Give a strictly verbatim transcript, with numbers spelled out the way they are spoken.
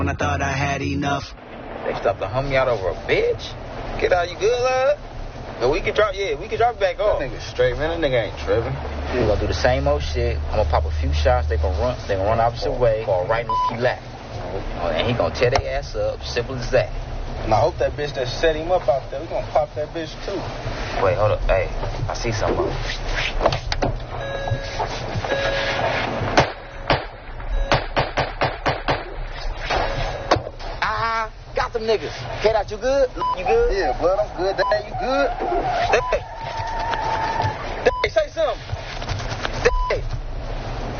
when I thought I had enough. They stopped the homie out over a bitch? Get out, you good, lad? But we can drop, yeah, we can drop back off. That nigga straight, man. That nigga ain't tripping. We gonna do the same old shit. I'm gonna pop a few shots. They gonna run. They gonna run opposite way. Fall right in the lap. Oh, and he gonna tear their ass up. Simple as that. And I hope that bitch that set him up out there, we gonna pop that bitch too. Wait, hold up. Hey, I see something. Ah, got them niggas. Get out, you good? You good? Yeah, blood, I'm good. That you good? Hey.